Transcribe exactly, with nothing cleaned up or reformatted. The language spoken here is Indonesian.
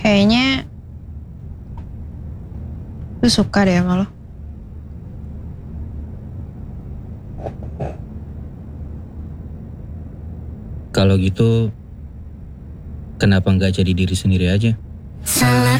Kayaknya gue suka deh sama lo. Kalau gitu, kenapa nggak jadi diri sendiri aja? Salah